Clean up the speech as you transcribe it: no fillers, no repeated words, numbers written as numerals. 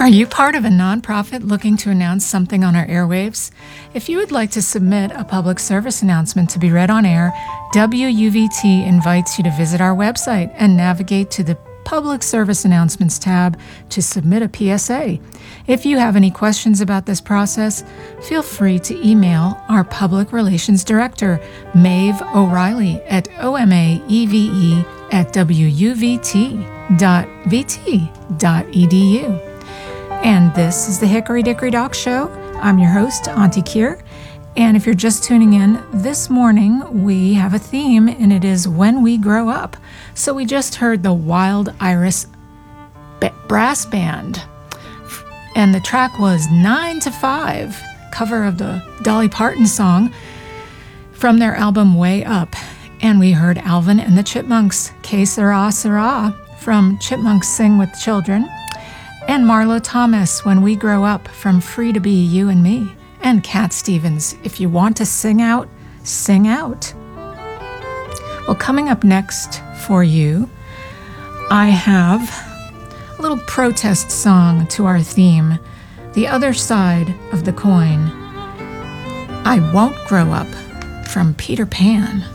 Are you part of a nonprofit looking to announce something on our airwaves? If you would like to submit a public service announcement to be read on air, WUVT invites you to visit our website and navigate to the Public Service Announcements tab to submit a PSA. If you have any questions about this process, feel free to email our Public Relations Director, Maeve O'Reilly, at omave@wuvt.vt.edu. And this is the Hickory Dickory Dock Show. I'm your host, Auntie Kier. And if you're just tuning in, this morning we have a theme, and it is When We Grow Up. So we just heard the Wild Iris Brass Band, and the track was 9 to 5, cover of the Dolly Parton song from their album Way Up. And we heard Alvin and the Chipmunks, Que Sera Sera, from Chipmunks Sing with Children, and Marlo Thomas, When We Grow Up, from Free to Be You and Me, and Cat Stevens, If You Want to Sing Out, Sing Out. Well, coming up next for you, I have a little protest song to our theme, The Other Side of the Coin, I Won't Grow Up, from Peter Pan.